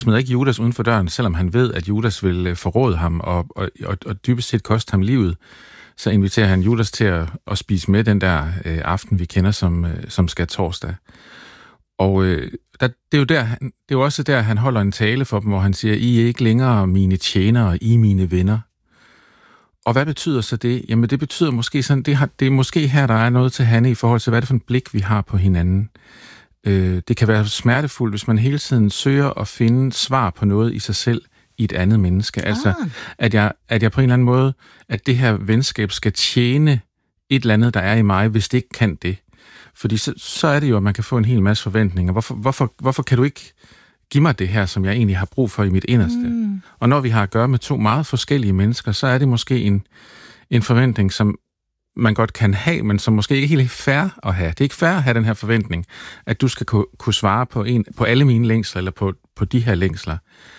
smider ikke Judas uden for døren, selvom han ved, at Judas vil forråde ham og dybest set koste ham livet. Så inviterer han Judas til at spise med den der aften, vi kender som skærtorsdag. Og det er jo også der, han holder en tale for dem, hvor han siger, I er ikke længere mine tjenere, I er mine venner. Og hvad betyder så det? Jamen det betyder måske sådan, det er måske her, der er noget til Hanne i forhold til, hvad det er for et blik, vi har på hinanden. Det kan være smertefuldt, hvis man hele tiden søger at finde svar på noget i sig selv i et andet menneske. Altså, at jeg på en eller anden måde, at det her venskab skal tjene et eller andet, der er i mig, hvis det ikke kan det. Fordi så er det jo, at man kan få en hel masse forventninger. Hvorfor kan du ikke give mig det her, som jeg egentlig har brug for i mit inderste? Og når vi har at gøre med to meget forskellige mennesker, så er det måske en forventning, som man godt kan have, men som måske ikke er helt fair at have. Det er ikke fair at have den her forventning, at du skal kunne svare på alle mine længsler, eller på de her længsler.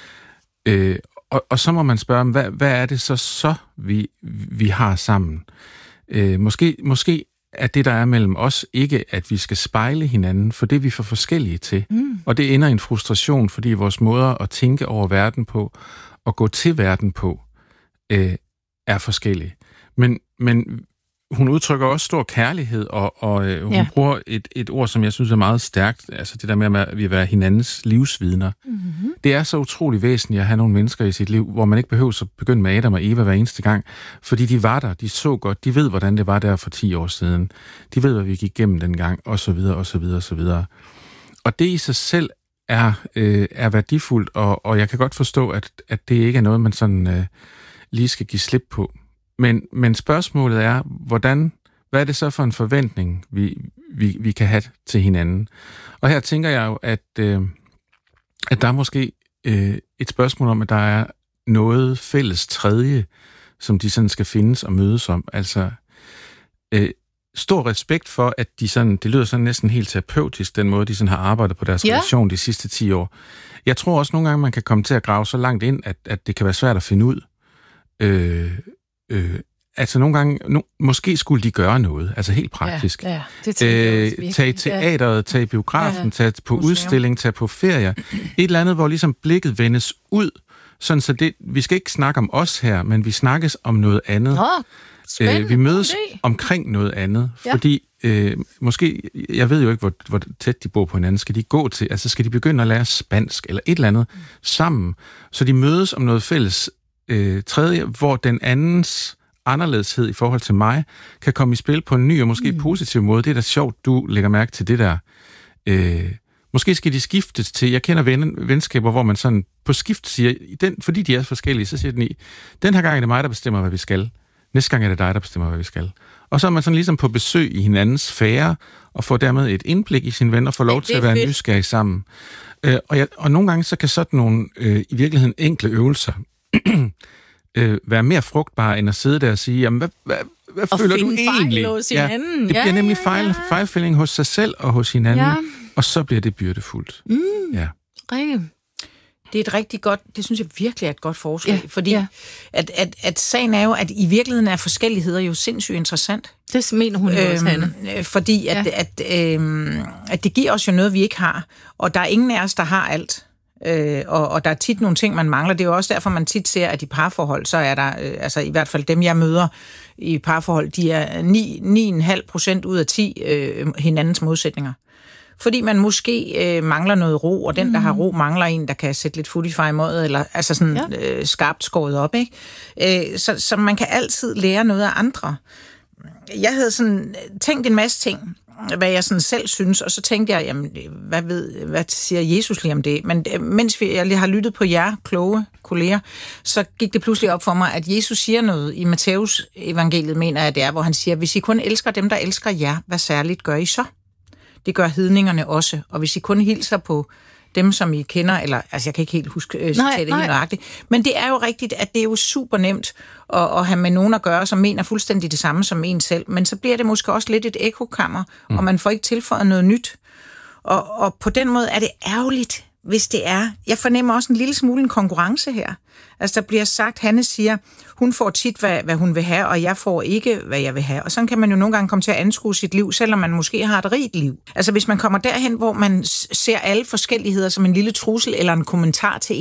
Og så må man spørge, hvad er det så vi har sammen? Måske er det, der er mellem os, ikke at vi skal spejle hinanden, for det er vi for forskellige til. Og det ender i en frustration, fordi vores måder at tænke over verden på, og gå til verden på, er forskellige. Men hun udtrykker også stor kærlighed, og hun bruger et ord, som jeg synes er meget stærkt, altså det der med, at vi er hinandens livsvidner. Mm-hmm. Det er så utrolig væsentligt at have nogle mennesker i sit liv, hvor man ikke behøver at begynde med Adam og Eva hver eneste gang, fordi de var der, de så godt, de ved, hvordan det var der for 10 år siden. De ved, hvad vi gik igennem dengang, og så videre, og så videre, og så videre. Og det i sig selv er værdifuldt, og jeg kan godt forstå, at det ikke er noget, man sådan lige skal give slip på. Men spørgsmålet er, hvad er det så for en forventning, vi kan have til hinanden? Og her tænker jeg jo, at der er måske et spørgsmål om, at der er noget fælles tredje, som de sådan skal findes og mødes om. Altså stor respekt for, at de sådan, det lyder sådan næsten helt terapeutisk, den måde, de sådan har arbejdet på deres relation de sidste 10 år. Jeg tror også nogle gange, man kan komme til at grave så langt ind, at det kan være svært at finde ud. Altså nogle gange, måske skulle de gøre noget, altså helt praktisk. Ja, det tage i teateret, tage i biografen, tage på udstilling, tage på ferier. Et eller andet, hvor ligesom blikket vendes ud, sådan så vi skal ikke snakke om os her, men vi snakkes om noget andet. Vi mødes omkring noget andet, fordi måske, jeg ved jo ikke, hvor tæt de bor på hinanden, skal de gå til, altså skal de begynde at lære spansk eller et eller andet sammen, så de mødes om noget fælles tredje, hvor den andens anderledeshed i forhold til mig kan komme i spil på en ny og måske positiv måde. Det er da sjovt, du lægger mærke til det der. Måske skal de skiftes til, jeg kender venskaber, hvor man sådan på skift siger, fordi de er forskellige, så siger den den her gang er det mig, der bestemmer, hvad vi skal. Næste gang er det dig, der bestemmer, hvad vi skal. Og så er man sådan ligesom på besøg i hinandens sfære, og får dermed et indblik i sine venner, og får lov til at være nysgerrig sammen. Og nogle gange, så kan sådan nogle i virkeligheden enkle øvelser være mere frugtbare, end at sidde der og sige, jamen, hvad føler du egentlig? Hos hinanden. Det bliver nemlig fejlfældning hos sig selv og hos hinanden, og så bliver det byrdefuldt. Rikke. Det er et rigtig godt, det synes jeg virkelig er et godt forslag, fordi at sagen er jo, at i virkeligheden er forskelligheder jo sindssygt interessant. Det mener hun jo også, Hanne. Fordi at det giver os jo noget, vi ikke har, og der er ingen af os, der har alt. Og der er tit nogle ting, man mangler. Det er jo også derfor, man tit ser, at i parforhold, så er der, altså i hvert fald dem, jeg møder i parforhold, de er 9,5% ud af 10 hinandens modsætninger. Fordi man måske mangler noget ro, og den, der har ro, mangler en, der kan sætte lidt futify i måde, eller altså sådan skarpt skåret op, ikke? Så man kan altid lære noget af andre. Jeg havde sådan tænkt en masse ting, hvad jeg sådan selv synes, og så tænkte jeg, jamen, hvad siger Jesus lige om det? Men mens jeg har lyttet på jer, kloge kolleger, så gik det pludselig op for mig, at Jesus siger noget i Matteus evangeliet, mener jeg det er, hvor han siger, hvis I kun elsker dem, der elsker jer, hvad særligt gør I så? Det gør hedningerne også, og hvis I kun hilser på dem, som I kender, eller, altså jeg kan ikke helt huske citatet helt nøjagtigt, men det er jo rigtigt, at det er jo super nemt at have med nogen at gøre, som mener fuldstændig det samme som en selv, men så bliver det måske også lidt et ekokammer, og man får ikke tilføjet noget nyt. Og på den måde er det ærgerligt, hvis det er... Jeg fornemmer også en lille smule en konkurrence her. Altså, der bliver sagt, Hanne siger, hun får tit, hvad hun vil have, og jeg får ikke, hvad jeg vil have. Og sådan kan man jo nogle gange komme til at anskue sit liv, selvom man måske har et rigt liv. Altså, hvis man kommer derhen, hvor man ser alle forskelligheder som en lille trussel eller en kommentar til